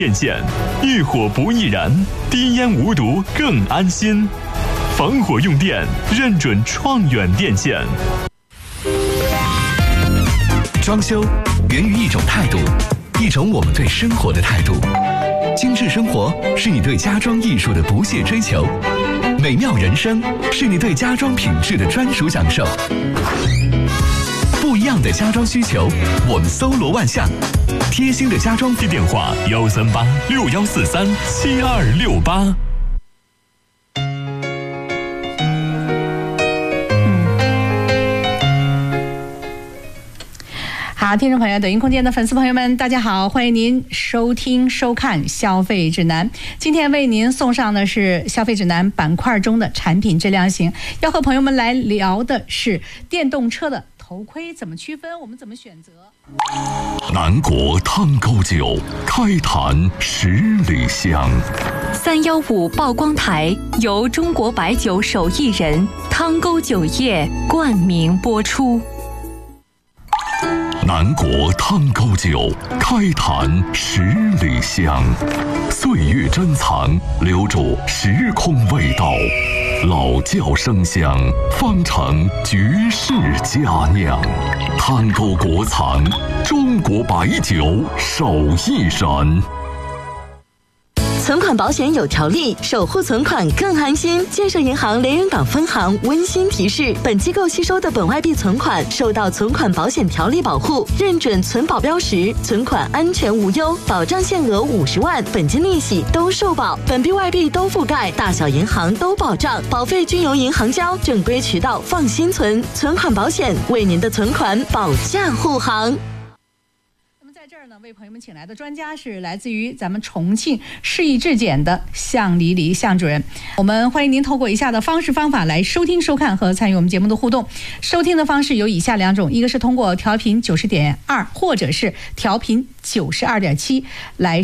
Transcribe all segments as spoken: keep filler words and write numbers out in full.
电线，遇火不易燃，低烟无毒更安心。防火用电，认准创远电线。 装修源于一种态度，一种我们对生活的态度。精致生活是你对家装艺术的不懈追求，美妙人生是你对家装品质的专属享受。不一样的家装需求，我们搜罗万象。贴心的家装机电话：幺三八六幺四三七二六八。 好，听众朋友，抖音空间的粉丝朋友们，大家好，欢迎您收听收看消费指南。今天为您送上的是消费指南板块中的产品质量型，要和朋友们来聊的是电动车的头盔怎么区分，我们怎么选择。 南国汤沟酒，开坛十里香。 三幺五曝光台由中国白酒手艺人汤沟酒业冠名播出。 南国汤沟酒，开坛十里香。岁月珍藏，留住时空味道。老窖生香，方成绝世佳酿。汤沟国藏，中国白酒手艺人。 存款保险有条例，守护存款更安心。建设银行连云港分行温馨提示：本机构吸收的本外币存款受到存款保险条例保护，认准存保标识，存款安全无忧，保障限额五十万，本金利息都受保，本币外币都覆盖，大小银行都保障，保费均由银行交，正规渠道放心存。存款保险为您的存款保驾护航。 在这儿呢，为朋友们请来的专家是来自于咱们重庆市易质检的向黎黎向主任。我们欢迎您透过以下的方式方法来收听收看和参与我们节目的互动。收听的方式有以下两种，一个是通过调频九十点二或者是调频九十二点七来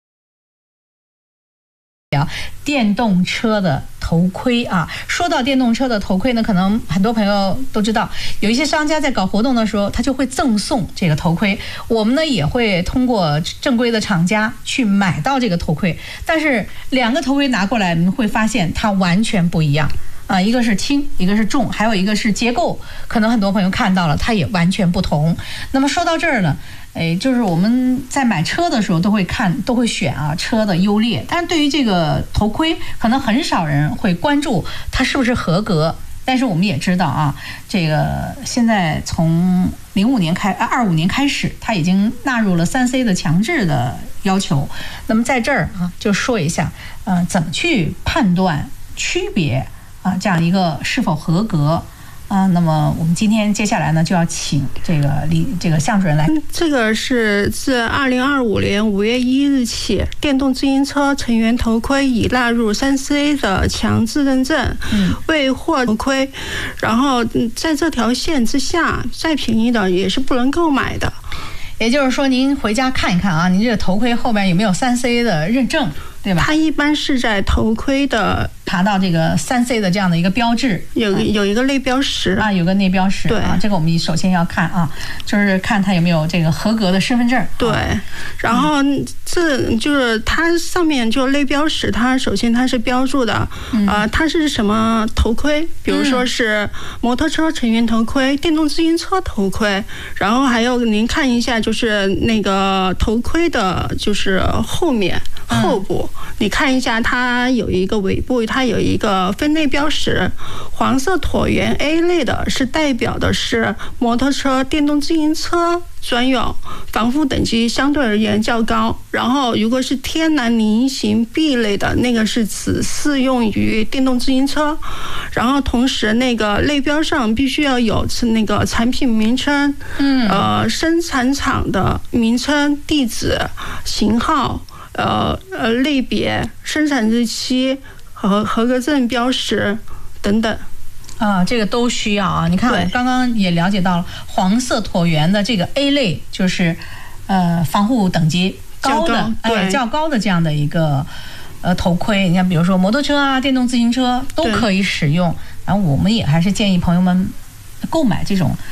聊电动车的头盔啊。说到电动车的头盔呢，可能很多朋友都知道，有一些商家在搞活动的时候，他就会赠送这个头盔。我们呢也会通过正规的厂家去买到这个头盔，但是两个头盔拿过来，你会发现它完全不一样啊，一个是轻，一个是重，还有一个是结构，可能很多朋友看到了，它也完全不同。那么说到这儿呢，哎，就是我们在买车的时候都会看，都会选啊车的优劣，但是对于这个头盔，可能很少人会关注它是不是合格。但是我们也知道啊，这个现在从零五年开，二五年开始，它已经纳入了三 C 的强制的要求。那么在这儿啊，就说一下，呃，怎么去判断区别啊，这样一个是否合格。啊，那么我们今天接下来呢，就要请这个李这个向主任来。 这个是自二零二五年五月一日起，电动自行车成员头盔已纳入三 C 的强制认证，嗯，未获头盔，然后在这条线之下，再便宜的也是不能购买的。 也就是说，您回家看一看啊，您这个头盔后边有没有三 C 的认证，对吧？ 它一般是在头盔的查到这个三 C 的这样的一个标志， 有有一个内标识啊，有个内标识， 对啊，这个我们首先要看啊，就是看它有没有这个合格的身份证。 对，然后这就是它上面就内标识，它首先它是标注的，嗯、呃，它是什么头盔？比如说是摩托车成员头盔、电动自行车头盔，然后还有您看一下，就是那个头盔的，就是后面后部，嗯、你看一下，它有一个尾部，它有一个分类标识，黄色椭圆 A 类的是代表的是摩托车、电动自行车专用，防护等级相对而言较高。然后如果是天蓝菱形 B 类的，那个是只适用于电动自行车。然后同时那个类标上必须要有那个产品名称，嗯，呃，生产厂的名称、地址、型号、呃呃类别、生产日期和合格证标识等等。 啊，这个都需要啊！你看，我刚刚也了解到了，黄色椭圆的这个 A 类就是呃防护等级高的，哎，较高的这样的一个呃头盔。你看，比如说摩托车啊、电动自行车都可以使用。然后我们也还是建议朋友们购买这种